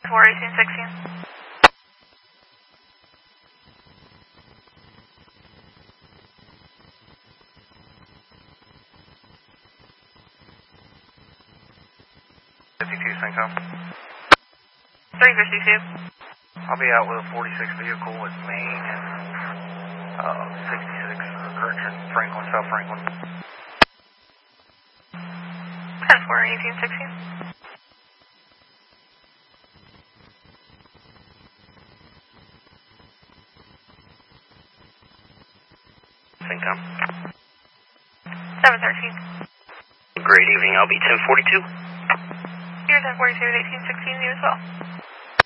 41816. 52 Syncom. 352. I'll be out with a 46 vehicle at Main and 66, correction, Franklin, South Franklin. 10-4-1816. Syncom. 713. Great evening, I'll be 1042. You're 1042 at 1816, you as well.